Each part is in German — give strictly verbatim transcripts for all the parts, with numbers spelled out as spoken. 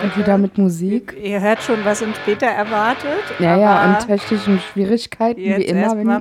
Und wieder mit Musik. Ihr hört schon, was uns später erwartet. Ja, ja, und technischen Schwierigkeiten, wie jetzt immer. erst mal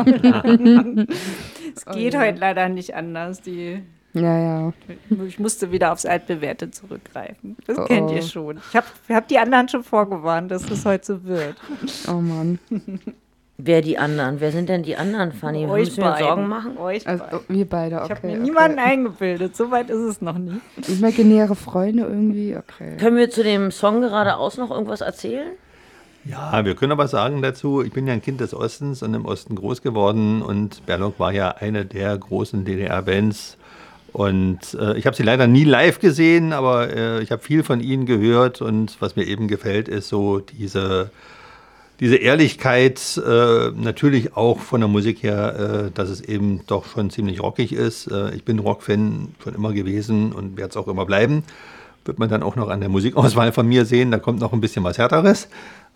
Wenn es geht Oh ja. heute leider nicht anders. Die, ja, ja. ich musste wieder aufs Altbewährte zurückgreifen. Das Oh, kennt oh. ihr schon. Ich habe hab die anderen schon vorgewarnt, dass es heute so wird. Oh Mann. Wer die anderen? Wer sind denn die anderen, Fanny? Euch Müssen wir uns beiden. Sorgen machen? Euch Also, beiden. oh, wir beide, okay. Ich habe mir okay. niemanden eingebildet. So weit ist es noch nie. Imaginäre Freunde irgendwie, okay. Können wir zu dem Song geradeaus noch irgendwas erzählen? Ja, wir können aber sagen dazu, ich bin ja ein Kind des Ostens und im Osten groß geworden und Berlok war ja eine der großen D D R-Bands. Und äh, ich habe sie leider nie live gesehen, aber äh, ich habe viel von ihnen gehört und was mir eben gefällt, ist so diese, diese Ehrlichkeit, äh, natürlich auch von der Musik her, äh, dass es eben doch schon ziemlich rockig ist. Äh, ich bin Rockfan schon immer gewesen und werde es auch immer bleiben. Wird man dann auch noch an der Musikauswahl von mir sehen, da kommt noch ein bisschen was Härteres.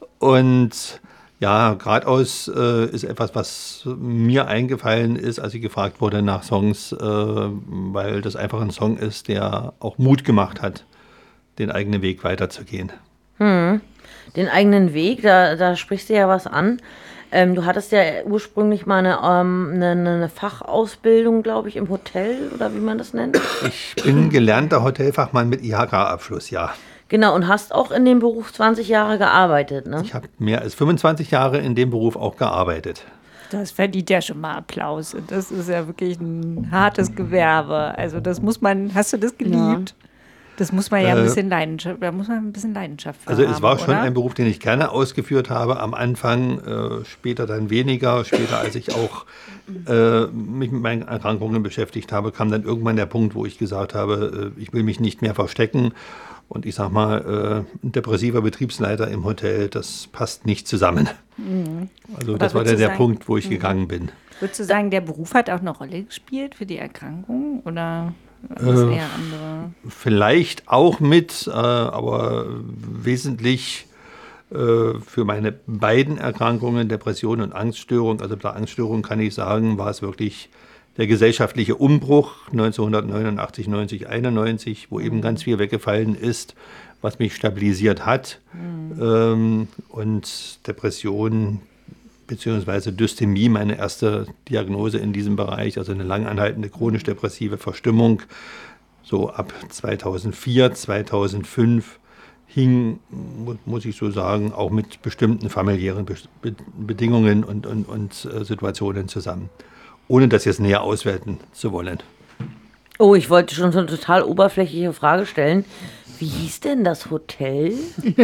Und ja, geradeaus äh, ist etwas, was mir eingefallen ist, als ich gefragt wurde nach Songs, äh, weil das einfach ein Song ist, der auch Mut gemacht hat, den eigenen Weg weiterzugehen. Hm. Den eigenen Weg, da, da sprichst du ja was an. Ähm, du hattest ja ursprünglich mal eine, ähm, eine, eine Fachausbildung, glaube ich, im Hotel oder wie man das nennt. Ich bin gelernter Hotelfachmann mit I H K-Abschluss, ja. Genau, und hast auch in dem Beruf zwanzig Jahre gearbeitet, ne? Ich habe mehr als fünfundzwanzig Jahre in dem Beruf auch gearbeitet. Das verdient ja schon mal Applaus. Und das ist ja wirklich ein hartes Gewerbe. Also das muss man, hast du das geliebt? Das muss man ja ein Äh, bisschen Leidenschaft, da muss man ein bisschen Leidenschaft für Also haben, es war schon oder? ein Beruf, den ich gerne ausgeführt habe, am Anfang, äh, später dann weniger. Später, als ich auch äh, mich mit meinen Erkrankungen beschäftigt habe, kam dann irgendwann der Punkt, wo ich gesagt habe, äh, ich will mich nicht mehr verstecken. Und ich sag mal, äh, ein depressiver Betriebsleiter im Hotel, das passt nicht zusammen. Mhm. Also Aber das war würdest dann du der sagen- Punkt, wo ich Mhm. gegangen bin. Würdest du sagen, der Beruf hat auch eine Rolle gespielt für die Erkrankung oder was Äh, eher andere? Vielleicht auch mit, äh, aber wesentlich äh, für meine beiden Erkrankungen, Depression und Angststörung, also bei der Angststörung kann ich sagen, war es wirklich der gesellschaftliche Umbruch neunzehnhundertneunundachtzig, neunzig, einundneunzig, wo eben ganz viel weggefallen ist, was mich stabilisiert hat. Ähm, und Depression beziehungsweise Dysthemie, meine erste Diagnose in diesem Bereich, also eine lang anhaltende chronisch-depressive Verstimmung, so ab zweitausendvier, zweitausendfünf hing, mu- muss ich so sagen, auch mit bestimmten familiären Be Be Bedingungen und, und, und äh, Situationen zusammen, ohne das jetzt näher auswerten zu wollen. Oh, ich wollte schon so eine total oberflächliche Frage stellen. Wie hieß denn das Hotel?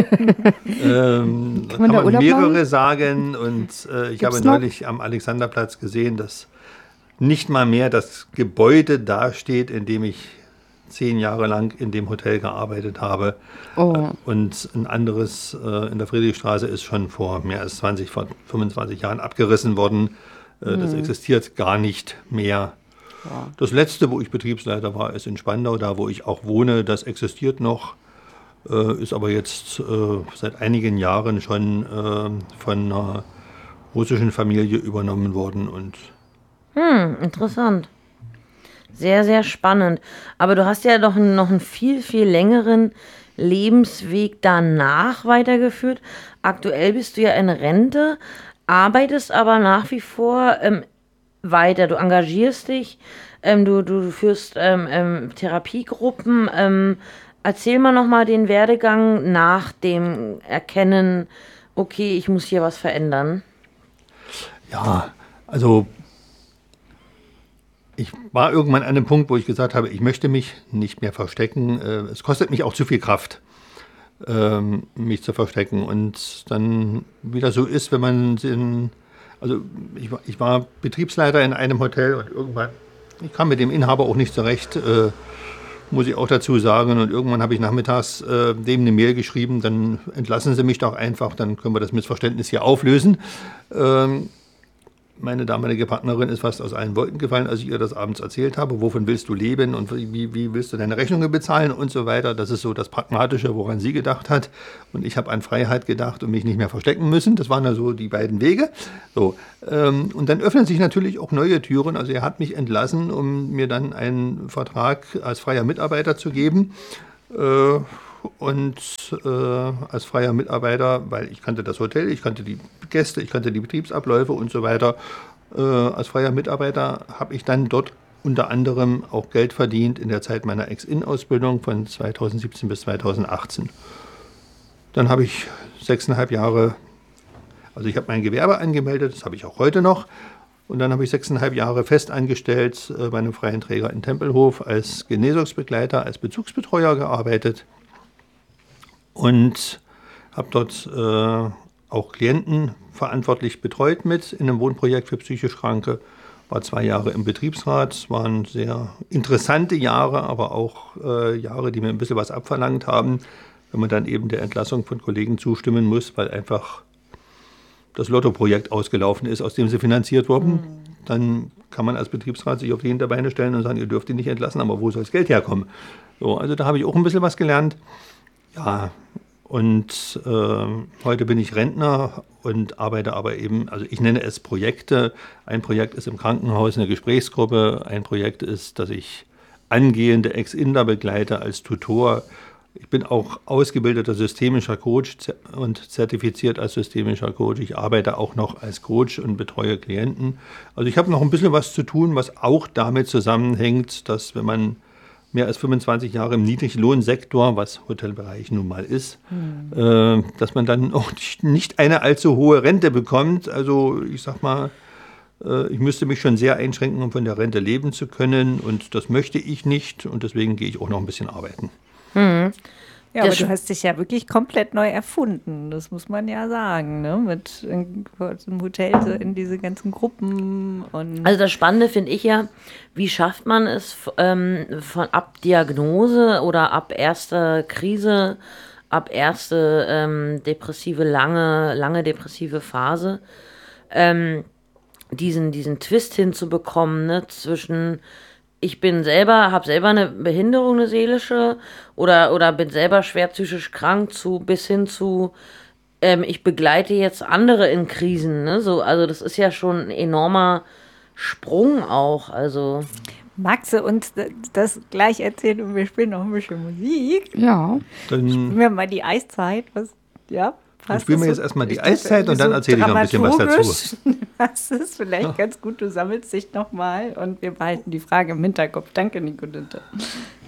Ähm, da Kann man kann da man Urlaub mehrere machen? sagen und äh, ich Gibt's habe noch? neulich am Alexanderplatz gesehen, dass nicht mal mehr das Gebäude dasteht, in dem ich zehn Jahre lang in dem Hotel gearbeitet habe. Oh. Und ein anderes äh, in der Friedrichstraße ist schon vor mehr als zwanzig, vor fünfundzwanzig Jahren abgerissen worden. Äh, Das existiert gar nicht mehr. Das letzte, wo ich Betriebsleiter war, ist in Spandau, da wo ich auch wohne. Das existiert noch, äh, ist aber jetzt äh, seit einigen Jahren schon äh, von einer russischen Familie übernommen worden. Und Hm, interessant. Sehr, sehr spannend. Aber du hast ja doch einen- noch einen viel, viel längeren Lebensweg danach weitergeführt. Aktuell bist du ja in Rente, arbeitest aber nach wie vor ähm, weiter. Du engagierst dich, ähm, du, du führst ähm, ähm, Therapiegruppen. Ähm, erzähl mal nochmal den Werdegang nach dem Erkennen, okay, ich muss hier was verändern. ja, also ich war irgendwann an einem Punkt, wo ich gesagt habe, ich möchte mich nicht mehr verstecken. Äh, Es kostet mich auch zu viel Kraft, ähm, mich zu verstecken. Und dann wieder so ist, wenn man in, also ich, war- ich war Betriebsleiter in einem Hotel und irgendwann, ich kam mit dem Inhaber auch nicht zurecht, äh, muss ich auch dazu sagen. Und irgendwann habe ich nachmittags äh, dem eine Mail geschrieben, dann entlassen Sie mich doch einfach, dann können wir das Missverständnis hier auflösen. Ähm, Meine damalige Partnerin ist fast aus allen Wolken gefallen, als ich ihr das abends erzählt habe. Wovon willst du leben und wie, wie willst du deine Rechnungen bezahlen und so weiter. Das ist so das Pragmatische, woran sie gedacht hat. Und ich habe an Freiheit gedacht und mich nicht mehr verstecken müssen. Das waren also die beiden Wege. So, ähm, und dann öffnen sich natürlich auch neue Türen. Also er hat mich entlassen, um mir dann einen Vertrag als freier Mitarbeiter zu geben. Äh, und äh, als freier Mitarbeiter, weil ich kannte das Hotel, ich kannte die Gäste, ich kannte die Betriebsabläufe und so weiter. Äh, als freier Mitarbeiter habe ich dann dort unter anderem auch Geld verdient in der Zeit meiner Ex-In-Ausbildung von zweitausendsiebzehn bis zweitausendachtzehn. Dann habe ich sechseinhalb Jahre, also ich habe mein Gewerbe angemeldet, das habe ich auch heute noch. Und dann habe ich sechseinhalb Jahre fest angestellt äh, bei einem freien Träger in Tempelhof als Genesungsbegleiter, als Bezugsbetreuer gearbeitet und habe dort äh, auch Klienten verantwortlich betreut mit in einem Wohnprojekt für psychisch Kranke. War zwei Jahre im Betriebsrat, es waren sehr interessante Jahre, aber auch äh, Jahre, die mir ein bisschen was abverlangt haben, wenn man dann eben der Entlassung von Kollegen zustimmen muss, weil einfach das Lotto-Projekt ausgelaufen ist, aus dem sie finanziert wurden. Mhm. Dann kann man als Betriebsrat sich auf die Hinterbeine stellen und sagen, ihr dürft ihn nicht entlassen, aber wo soll das Geld herkommen? So, also da habe ich auch ein bisschen was gelernt. Ja, und äh, heute bin ich Rentner und arbeite aber eben, also ich nenne es Projekte. Ein Projekt ist im Krankenhaus eine Gesprächsgruppe. Ein Projekt ist, dass ich angehende Ex-Inder begleite als Tutor. Ich bin auch ausgebildeter systemischer Coach und zertifiziert als systemischer Coach. Ich arbeite auch noch als Coach und betreue Klienten. Also ich habe noch ein bisschen was zu tun, was auch damit zusammenhängt, dass wenn man mehr als fünfundzwanzig Jahre im Niedriglohnsektor, was Hotelbereich nun mal ist, mhm. äh, dass man dann auch nicht eine allzu hohe Rente bekommt. Also ich sag mal, äh, ich müsste mich schon sehr einschränken, um von der Rente leben zu können. Und das möchte ich nicht. Und deswegen gehe ich auch noch ein bisschen arbeiten. Mhm. Ja, aber du hast dich ja wirklich komplett neu erfunden, das muss man ja sagen, ne? Mit im Hotel so in diese ganzen Gruppen. Und also das Spannende finde ich ja, wie schafft man es ähm, von ab Diagnose oder ab erster Krise, ab erste ähm, depressive, lange, lange depressive Phase, ähm, diesen, diesen Twist hinzubekommen, ne, zwischen ich bin selber, habe selber eine Behinderung, eine seelische, oder, oder bin selber schwer psychisch krank, zu, bis hin zu, ähm, ich begleite jetzt andere in Krisen. Ne? So, also das ist ja schon ein enormer Sprung auch. Also. Magst du uns das gleich erzählen und wir spielen noch ein bisschen Musik? Ja. Dann spielen wir mal die Eiszeit. Was, ja. Dann spielen wir jetzt erstmal die Eiszeit und dann erzähle ich noch ein bisschen was dazu. Das ist vielleicht ja. ganz gut, du sammelst dich nochmal und wir behalten die Frage im Hinterkopf. Danke, Nico Dinte.